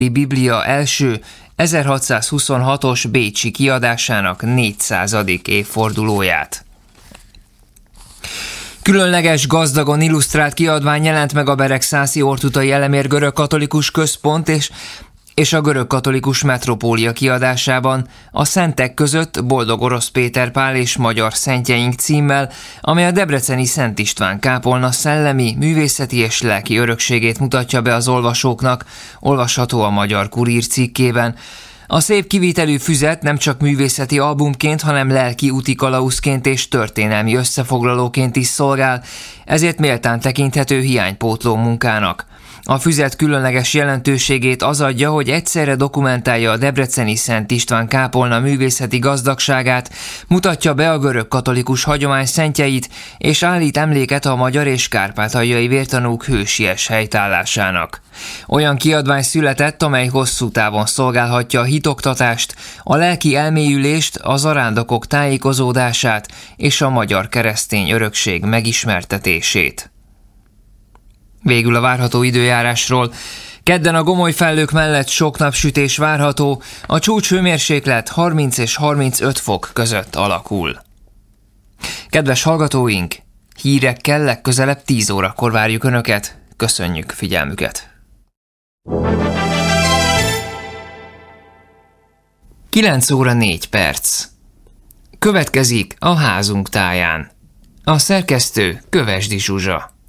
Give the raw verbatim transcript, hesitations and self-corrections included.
Biblia első ezerhatszázhuszonhatos bécsi kiadásának négyszázadik évfordulóját. Különleges, gazdagon illusztrált kiadvány jelent meg a Beregszászi Ortutai Elemér Görögkatolikus Központ és, és a Görögkatolikus Metropólia kiadásában, a Szentek között Boldog Orosz Péter Pál és Magyar Szentjeink címmel, amely a debreceni Szent István kápolna szellemi, művészeti és lelki örökségét mutatja be az olvasóknak, olvasható a Magyar Kurír cikkében. A szép kivitelű füzet nem csak művészeti albumként, hanem lelki úti kalauzként és történelmi összefoglalóként is szolgál, ezért méltán tekinthető hiánypótló munkának. A füzet különleges jelentőségét az adja, hogy egyszerre dokumentálja a debreceni Szent István kápolna művészeti gazdagságát, mutatja be a görögkatolikus hagyomány szentjeit, és állít emléket a magyar és kárpátaljai vértanúk hősies helytállásának. Olyan kiadvány született, amely hosszú távon szolgálhatja a hitoktatást, a lelki elmélyülést, a zarándokok tájékozódását és a magyar keresztény örökség megismertetését. Végül a várható időjárásról. Kedden a gomoly felhők mellett sok napsütés várható, a csúcshőmérséklet harminc és harmincöt fok között alakul. Kedves hallgatóink, hírekkel legközelebb tíz órakor várjuk Önöket. Köszönjük figyelmüket! kilenc óra négy perc. Következik a házunk táján. A szerkesztő Kövesdi Zsuzsa.